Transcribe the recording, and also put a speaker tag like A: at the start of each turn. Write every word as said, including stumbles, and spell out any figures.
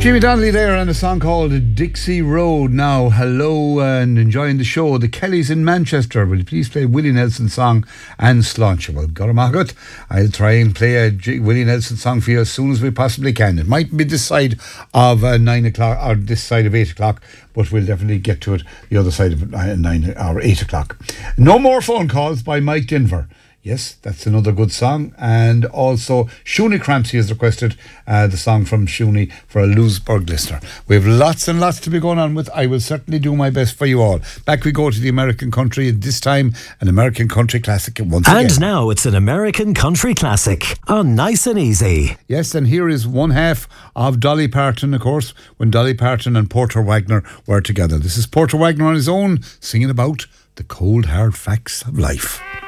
A: Jimmy Donnelly there and a song called Dixie Road. Now, hello and enjoying the show. The Kellys in Manchester. Will you please play Willie Nelson's song and Sláinte? Well, Goramagat, I'll try and play a G- Willie Nelson song for you as soon as we possibly can. It might be this side of uh, nine o'clock or this side of eight o'clock, but we'll definitely get to it the other side of uh, nine or eight o'clock. No more phone calls by Mike Denver. Yes, that's another good song. And also, Shuni Crampsey has requested uh, the song from Shuni for a Lewisburg listener. We have lots and lots to be going on with. I will certainly do my best for you all. Back we go to the American country, this time an American country classic once
B: and
A: again.
B: And now it's an American country classic on Nice and Easy.
A: Yes, and here is one half of Dolly Parton, of course, when Dolly Parton and Porter Wagner were together. This is Porter Wagner on his own, singing about the cold hard facts of life.